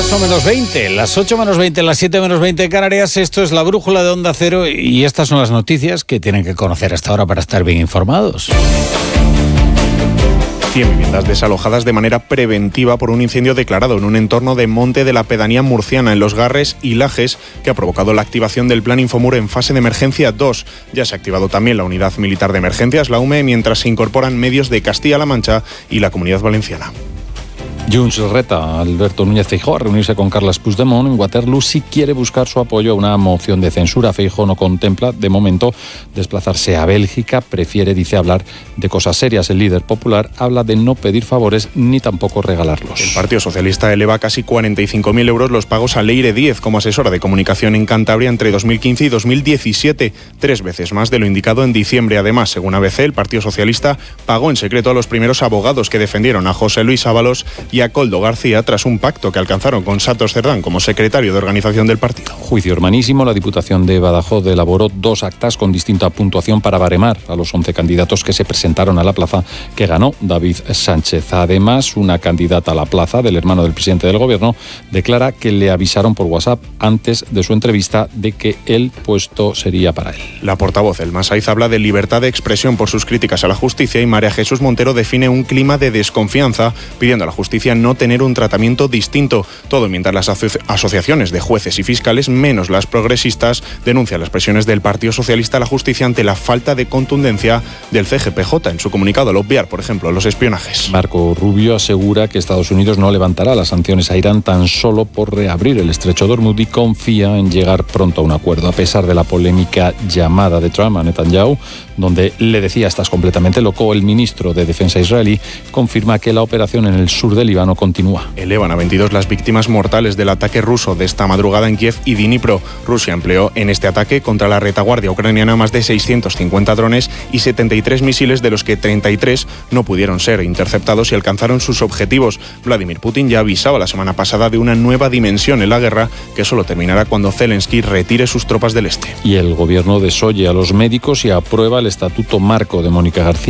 Canarias son -20, las 8 -20, las 7 -20 en Canarias. Esto es la brújula de Onda Cero y estas son las noticias que tienen que conocer hasta ahora para estar bien informados. 100 viviendas desalojadas de manera preventiva por un incendio declarado en un entorno de monte de la pedanía murciana en Los Garres y Lajes, que ha provocado la activación del Plan Infomur en fase de emergencia 2. Ya se ha activado también la Unidad Militar de Emergencias, la UME, mientras se incorporan medios de Castilla-La Mancha y la Comunidad Valenciana. Junts reta a Alberto Núñez Feijóo a reunirse con Carles Puigdemont en Waterloo si quiere buscar su apoyo a una moción de censura. Feijóo no contempla, de momento, desplazarse a Bélgica. Prefiere, dice, hablar de cosas serias. El líder popular habla de no pedir favores ni tampoco regalarlos. El Partido Socialista eleva casi 45.000 euros los pagos a Leire Díez como asesora de comunicación en Cantabria entre 2015 y 2017, 3 veces más de lo indicado en diciembre. Además, según ABC, el Partido Socialista pagó en secreto a los primeros abogados que defendieron a José Luis Ábalos y a Koldo García tras un pacto que alcanzaron con Santos Cerdán como secretario de organización del partido. Juicio hermanísimo. La Diputación de Badajoz elaboró 2 actas con distinta puntuación para baremar a los 11 candidatos que se presentaron a la plaza que ganó David Sánchez. Además, una candidata a la plaza del hermano del presidente del gobierno declara que le avisaron por WhatsApp antes de su entrevista de que el puesto sería para él. La portavoz Elma Saiz habla de libertad de expresión por sus críticas a la justicia y María Jesús Montero define un clima de desconfianza pidiendo a la justicia no tener un tratamiento distinto. Todo mientras las asociaciones de jueces y fiscales, menos las progresistas, denuncian las presiones del Partido Socialista a la justicia ante la falta de contundencia del CGPJ en su comunicado al obviar, por ejemplo, los espionajes. Marco Rubio asegura que Estados Unidos no levantará las sanciones a Irán tan solo por reabrir el estrecho de Hormuz y confía en llegar pronto a un acuerdo. A pesar de la polémica llamada de Trump a Netanyahu, donde le decía estás completamente loco, el ministro de Defensa israelí confirma que la operación en el sur del Líbano continúa. Elevan a 22 las víctimas mortales del ataque ruso de esta madrugada en Kiev y Dnipro. Rusia empleó en este ataque contra la retaguardia ucraniana más de 650 drones y 73 misiles, de los que 33 no pudieron ser interceptados y alcanzaron sus objetivos. Vladimir Putin ya avisaba la semana pasada de una nueva dimensión en la guerra que solo terminará cuando Zelensky retire sus tropas del este. Y el gobierno desoye a los médicos y aprueba el estatuto marco de Mónica García.